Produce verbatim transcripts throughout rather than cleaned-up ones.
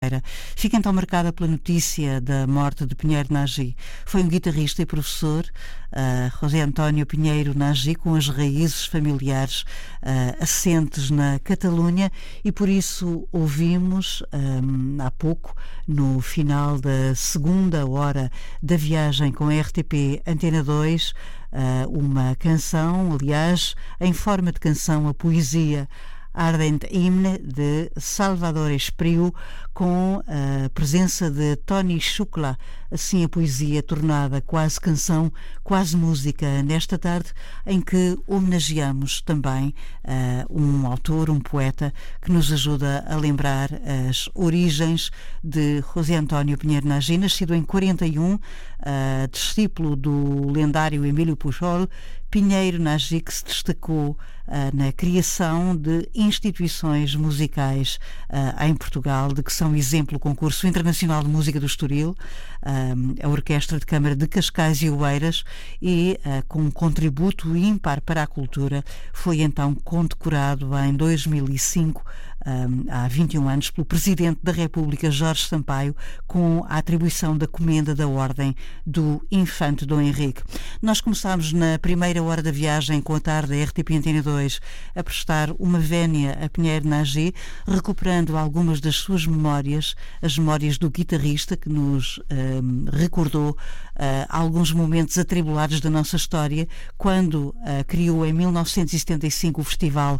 quarta-feira. Fica então marcada pela notícia da morte de Pinheiro Nagy. Foi um guitarrista e professor, uh, José António Pinheiro Nagy, com as raízes familiares uh, assentes na Catalunha, e por isso ouvimos um, há pouco, no final da segunda hora da viagem com a R T P Antena dois, uh, uma canção, aliás, em forma de canção, a poesia Ardent Hymne de Salvador Espriu, com a presença de Tony Xuclà, assim a poesia tornada quase canção, quase música, nesta tarde em que homenageamos também uh, um autor, um poeta que nos ajuda a lembrar as origens de José António Pinheiro Nagy, nascido em quarenta e um, uh, discípulo do lendário Emílio Pujol. Pinheiro Nagy, que se destacou uh, na criação de instituições musicais uh, em Portugal, de que são exemplo o Concurso Internacional de Música do Estoril, uh, a Orquestra de Câmara de Cascais e Oeiras, e uh, com um contributo ímpar para a cultura, foi então condecorado em dois mil e cinco, um, há vinte e um anos, pelo Presidente da República, Jorge Sampaio, com a atribuição da Comenda da Ordem do Infante Dom Henrique. Nós começámos na primeira hora da viagem com a tarde da R T P Antena dois a prestar uma vénia a Pinheiro Nagy, recuperando algumas das suas memórias, as memórias do guitarrista que nos um, recordou uh, alguns momentos atribulados da nossa história, quando uh, criou em mil novecentos e setenta e cinco o Festival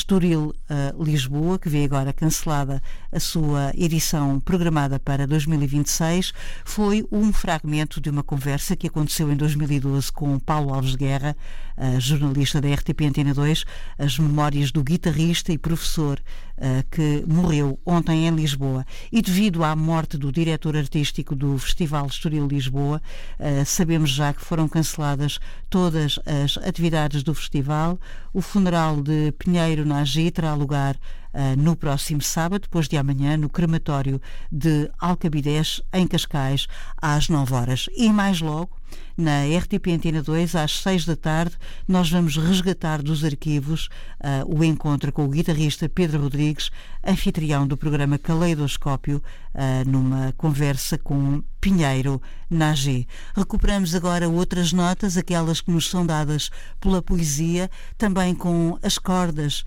Estoril-Lisboa, uh, que vê agora cancelada a sua edição programada para dois mil e vinte e seis. Foi um fragmento de uma conversa que aconteceu em dois mil e doze com Paulo Alves Guerra, uh, jornalista da R T P Antena dois, as memórias do guitarrista e professor uh, que morreu ontem em Lisboa. E devido à morte do diretor artístico do Festival Estoril-Lisboa, uh, sabemos já que foram canceladas todas as atividades do festival. O funeral de Pinheiro Nagy terá lugar Uh, no próximo sábado, depois de amanhã, no crematório de Alcabidez, em Cascais, às nove horas. E mais logo, na R T P Antena dois, às seis da tarde, nós vamos resgatar dos arquivos uh, o encontro com o guitarrista Pedro Rodrigues, anfitrião do programa Caleidoscópio, uh, numa conversa com Pinheiro Nagy. Recuperamos agora outras notas, aquelas que nos são dadas pela poesia, também com as cordas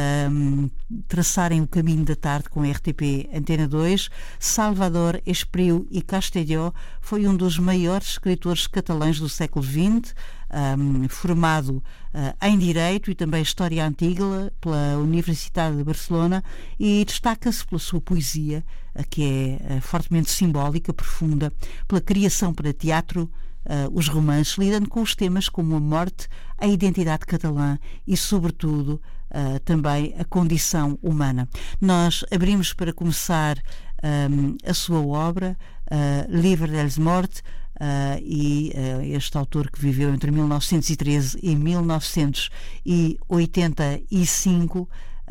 um, traçarem o caminho da tarde com a R T P Antena dois. Salvador Espriu e Castelló foi um dos maiores escritores catalães do século vinte, um, formado uh, em Direito e também História Antiga pela Universidade de Barcelona, e destaca-se pela sua poesia, uh, que é uh, fortemente simbólica, profunda, pela criação para teatro, Uh, os romances, lidando com os temas como a morte, a identidade catalã e, sobretudo, uh, também a condição humana. Nós abrimos, para começar, um, a sua obra, uh, Livre dels Morts, uh, e uh, este autor, que viveu entre mil novecentos e treze e mil novecentos e oitenta e cinco,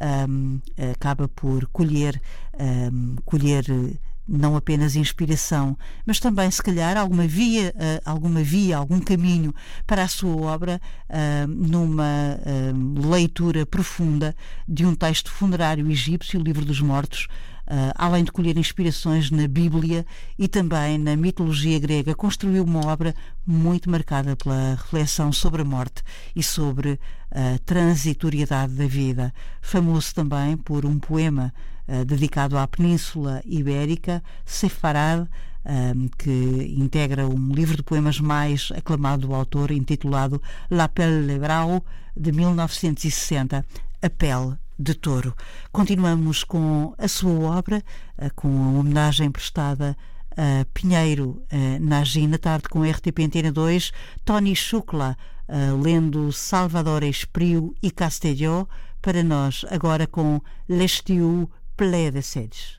um, acaba por colher, um, colher não apenas inspiração, mas também, se calhar, alguma via, uh, alguma via, algum caminho para a sua obra, uh, numa uh, leitura profunda de um texto funerário egípcio, o Livro dos Mortos, uh, além de colher inspirações na Bíblia e também na mitologia grega. Construiu uma obra muito marcada pela reflexão sobre a morte e sobre a transitoriedade da vida. Famoso também por um poema Uh, dedicado à Península Ibérica, Sefarad, um, que integra um livro de poemas mais aclamado do autor, intitulado La Pelle de Brau, de mil novecentos e sessenta, A Pele de Touro. Continuamos com a sua obra, uh, com a homenagem prestada a Pinheiro uh, Nagy, na tarde com a R T P Antena dois, Tony Xuclà, uh, lendo Salvador Espriu e Castelló, para nós agora com L'Estiu ple de Seds.